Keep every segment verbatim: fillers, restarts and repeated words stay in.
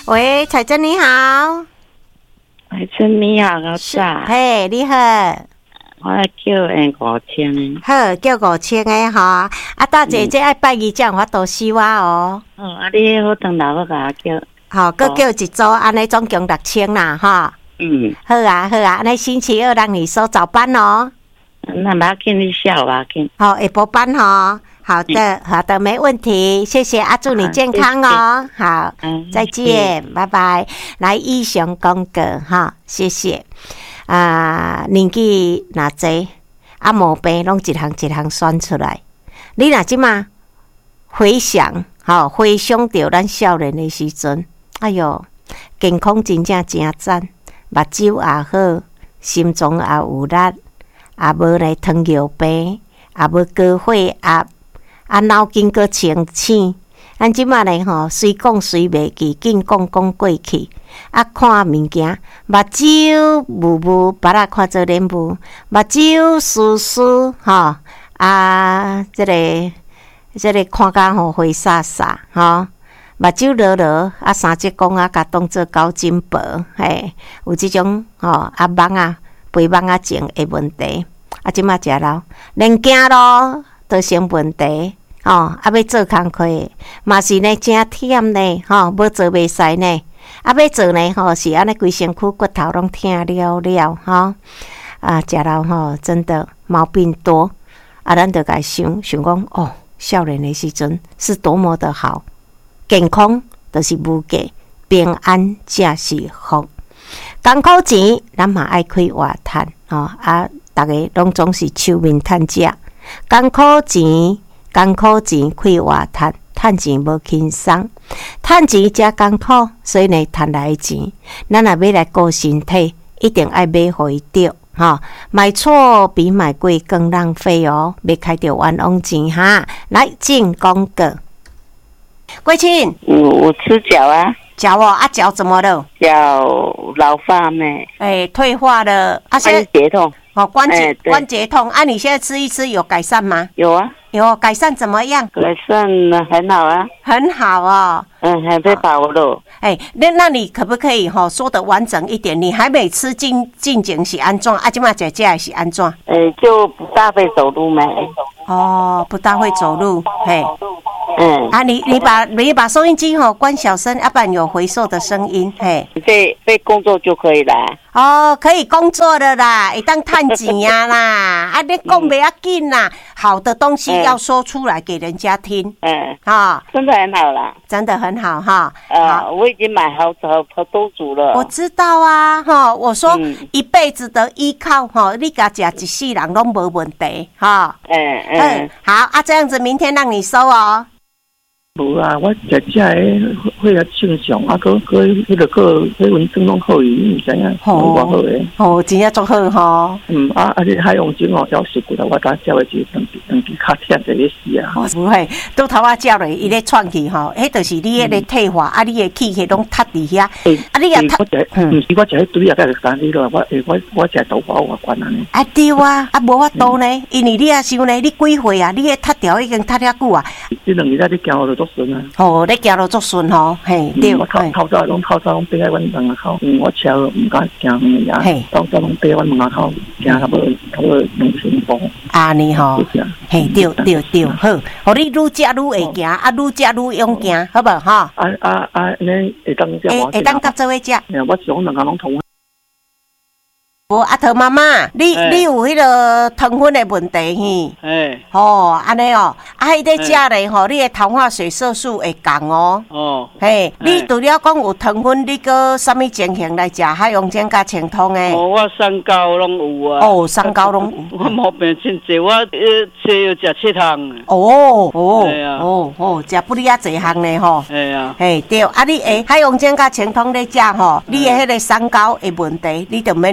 喂，彩珍你好。 彩珍你好，老早。 嘿，你好。 我叫人五千的。 好，叫五千的哈。啊，大姐姐爱拜二这样法度收啊哦。 哦，啊，你好等下我甲叫。 好，各叫一组，安尼总共六千啦哈。 嗯。 好啊，好啊，那星期二让你收早班哦。 那不要紧，你下午要紧。 好，下晡班哈。好的，好的，没问题，谢谢啊，祝你健康哦。好，再见，拜拜。来，以上讲过哈，谢谢。啊，年纪若济，啊，毛病拢一项一项选出来。你若即马回想，吼，回想到咱少年的时阵，哎哟，健康真正真赞，目睭也好，心脏也有力，也无来糖尿病，也无高血压。啊，脑筋阁清醒，咱即马咧吼，随讲随袂记，紧讲讲过去。啊，看物件，目睭雾雾，把它看做脸雾，目睭疏疏，吼啊，即、这个即、这个看甲吼灰煞煞，吼目睭落落，啊三节公啊，甲当做高金箔，嘿，有即种吼啊蚊啊，肥蚊啊症的问题，啊即马食老，连惊咯。都成问题哦，啊要做工课，嘛是呢真忝呢，吼、哦，要做袂使呢，啊要做呢，吼、哦、是安尼规身躯骨头拢疼了了，吼、哦、啊，食老吼真的毛病多，啊，咱就该想想讲哦，少年的时阵是多么的好，健康就是无价，平安才是福，艰苦钱咱嘛爱开活趁，哦啊，大家拢总是手面趁食。艰苦钱，艰苦钱开活趁，趁钱无轻松，趁钱才艰苦，所以呢，趁来的钱，咱若要来顾身体，一定爱买互伊着，吼，买错比买贵更浪费哦，别开着冤枉钱哈。来进广告，桂清， 嗯，我吃脚啊， 脚哦，啊脚怎么了？ 脚老化没？ 哎，退化了，啊， 关节痛。 哦，关节、欸、关节痛啊！你现在吃一吃有改善吗？ 有啊， 有改善怎么样？ 改善很好啊， 很好哦。 嗯，还被把握了。 哎、欸，那那你可不可以哈、哦、说的完整一点？你还没吃进进前是安怎？啊，今嘛姐姐是安怎？ 哎、欸，就不大会走路没？ 哦，不大会走路，嘿。 嗯啊，你你把你把收音机吼关小声，要不然有回授的声音，嘿。 被被工作就可以了。 哦，可以工作的啦，会当趁钱呀啦，啊，你讲不要紧啦，好的东西要说出来给人家听， 嗯， 啊、哦， 真的很好啦， 真的很好哈。 啊，我已经买好好好多组了。 我知道啊，哈，我说、嗯、一辈子的依靠哈，你家食一世人拢无问题哈。 嗯嗯, 嗯，好啊，这样子明天让你收哦。 无啊，我食食诶，血压正常，啊，个个迄个个体温正拢好，伊毋知影，偌好诶。 哦，真正足好吼。 嗯，啊，啊，你海洋精哦，要食过来，我当照诶一两两支较忝在咧死啊。 哦，不会，拄头仔照咧，伊咧喘气吼，迄就是你迄个退化，啊，你诶气血拢塌伫遐。啊，你也塌。 我食，毋是我食迄堆啊，甲干你咯，我我我食豆包我管安尼。 啊对啊，啊无法度呢，因为你也想呢，你几岁啊？你迄塌条已经塌遐久啊。 即两日仔你行路就顺啊。 哦，你行路足顺吼，嘿，对。 我透透早拢透早拢爬喺阮门口口，嗯，我车毋敢行远呀，透早拢爬阮门口口，行差不多差不多两千步。 安尼吼，嘿，对对对，好，互你愈食愈会行，啊，愈食愈勇行，好无吼？啊啊啊，安尼会当食无？会当甲做伙食。 我是讲两个拢同。 无阿桃妈妈，你、欸、你有迄个糖分的问题嘿？ 哎， 哦，安尼哦，啊，迄个食咧吼，你的糖化血色素会降哦。哦，嘿，你除了讲有糖分，你搁啥物情形来食海洋精甲清通诶？ 哦，我三高拢有啊。 哦，三高拢有。 我毛病真济，我呃，吃要食七项。 哦哦哦哦，食不哩啊济项呢吼。 系啊。 嘿，对，啊，你诶海洋精甲清通咧食吼，你的迄个三高的问题，你就免烦恼。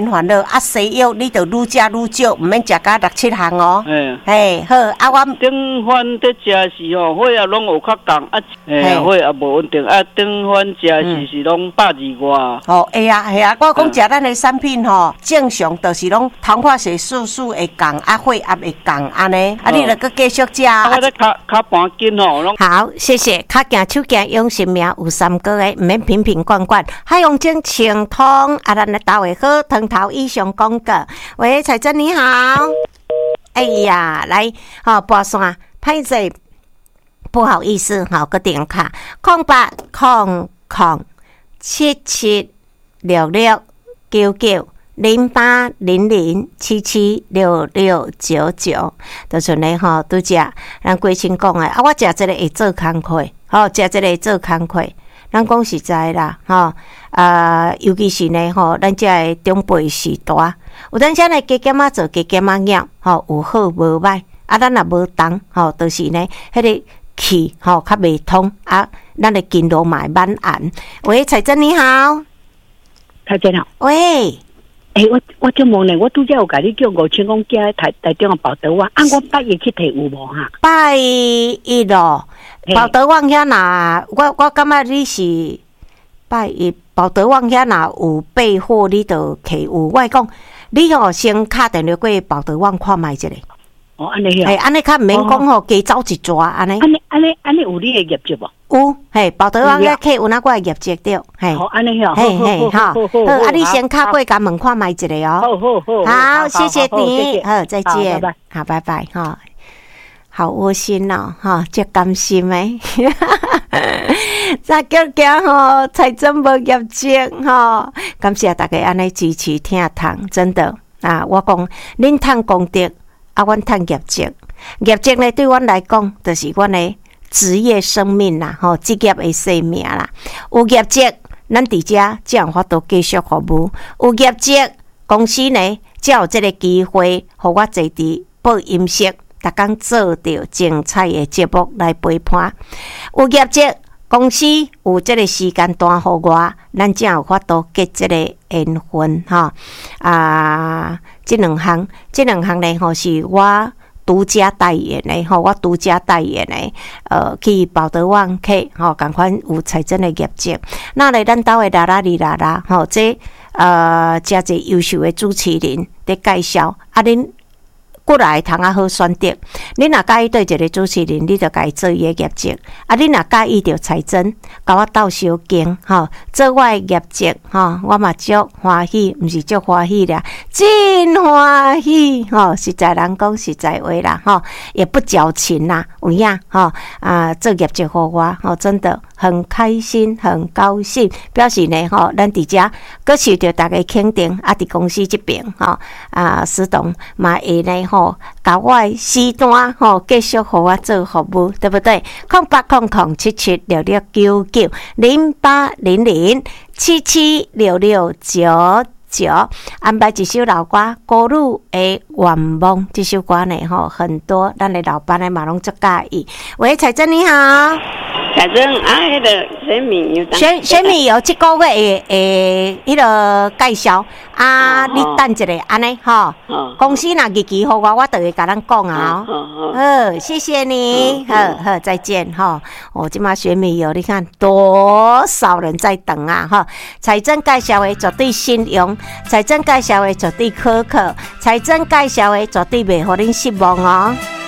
啊西药，你就愈食愈少，毋免食到六七项哦。 嘿， 嘿，好，啊我顶番伫食时吼，血也拢有较重，啊，嘿，血也无稳定，啊，顶番食时是拢百二外。 哦，会啊，系啊，我讲食咱的产品吼，正常就是拢糖化血素素会降，啊血压会降安尼，啊你著搁继续食。 啊，我咧较较半斤吼，拢好，谢谢。较行手行用生命有三个诶，毋免瓶瓶罐罐，海用精清通啊，咱的豆会好，汤头以上广告。喂，彩珍你好。哎呀，来，好、哦，拨线，歹势，不好意思，好个电卡，空八空空七七六六九九零八零零七七六六九九，就像咧吼，拄只咱过清讲诶，啊，我食这个会做工课，吼，食这个会做工课，咱讲实在啦，吼，啊，尤其是呢，吼，咱这个长辈时代。有当时呢，加减啊做，加减啊验，吼有好无歹，啊咱也无同，吼，就是呢，迄个气吼较袂通，啊，咱的经络嘛会满按。喂，彩珍你好， 彩珍好， 喂， 诶、欸，我我就问呢，我拄则有甲你叫五千公寄台台中的宝德湾，啊，我八月去摕有无哈？ 拜一咯，宝德湾遐若我我感觉你是拜一，宝德湾遐若有备货，你就摕有。我讲。你吼先敲电话过宝德网看卖一下。 哦，安尼嘿，安尼较毋免讲吼，加走一抓安尼。 安尼安尼安尼有你的业绩无？ 有，嘿，宝德网遐客有哪个业绩着？嘿， 好，安尼吼， 嘿嘿哈，好，啊，你先敲过甲问看卖一下哦。 好好好， 好，谢谢你，好，再见， 拜拜， 好，拜拜，哈。好窝心哦，哈，这甘心诶。再叫叫吼，财政无业绩吼，感谢大家安尼支持听堂，真的啊！我讲恁趁功德，啊，阮趁业绩，业绩呢对阮来讲，就是阮的职业生命啦，吼，职业的生命啦。有业绩，咱伫遮才有法度继续服务；有业绩，公司呢才有这个机会，互我坐伫播音室，逐工做着精彩的节目来陪伴。有业绩。公司有这个时间段互我，咱才有法度结这个缘分哈啊！这两项，这两项呢，吼是我独家代言的吼，我独家代言的，呃，去宝德网客吼，共款有财政的业绩。那来咱兜的啦啦哩啦啦，吼，这呃，真侪优秀的主持人伫介绍，啊，恁。过来通啊好选择，你若介意对一个主持人，你就家做伊的业绩；啊，你若介意着财政，甲我斗相敬吼，做我的业绩吼，我嘛足欢喜，毋是足欢喜啦，真欢喜吼！实在人讲实在话啦吼，也不矫情啦，有影吼啊，做业绩互我吼，真的很开心，很高兴，表示呢吼，咱伫遮阁受着大家肯定，啊，伫公司这边吼啊，司董嘛会呢。吼，甲我的时段吼，继续互我做服务，对不对？空八空空七七六六九九零八零零七七六六九九，安排一首老歌，歌女的愿望。这首歌呢，吼，很多咱的老板的嘛拢足介意。喂，彩珍你好。 彩珍啊，迄个水米油， 水水米油即个月会会迄个介绍啊，你等一下安尼吼。公司若日期互我，我就会甲咱讲啊。好，谢谢你，好好再见吼。哦，即马水米油，你看多少人在等啊哈！彩珍介绍的绝对信用，彩珍介绍的绝对可靠，彩珍介绍的绝对袂互恁失望哦。